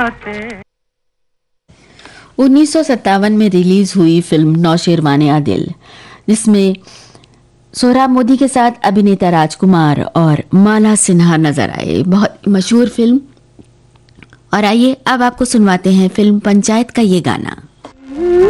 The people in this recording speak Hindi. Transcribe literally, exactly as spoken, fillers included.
उन्नीस सौ सत्तावन में रिलीज हुई फिल्म नौशेरवाने दिल, जिसमें सोहराब मोदी के साथ अभिनेता राजकुमार और माला सिन्हा नजर आए। बहुत मशहूर फिल्म। और आइए अब आपको सुनवाते हैं फिल्म पंचायत का ये गाना।